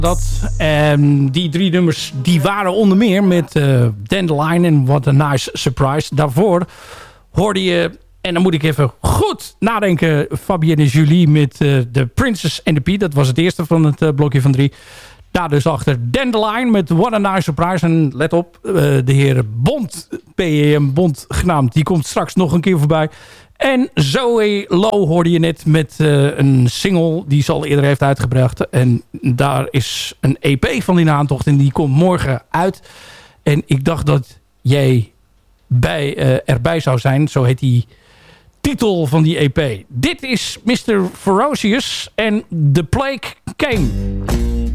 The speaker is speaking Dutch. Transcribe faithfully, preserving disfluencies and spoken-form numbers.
Dat. En die drie nummers die waren onder meer met uh, Dandelion en What a Nice Surprise. Daarvoor hoorde je, en dan moet ik even goed nadenken, Fabienne en Julie met uh, The Princess and the Pea. Dat was het eerste van het uh, blokje van drie. Daar dus achter Dandelion met What a Nice Surprise. En let op, uh, de heer Bond, P E M Bond genaamd, die komt straks nog een keer voorbij. En Zoe Low hoorde je net met uh, een single die ze al eerder heeft uitgebracht. En daar is een E P van in aantocht en die komt morgen uit. En ik dacht dat jij bij, uh, erbij zou zijn. Zo heet die titel van die E P. Dit is mister Ferocious en The Plague Came.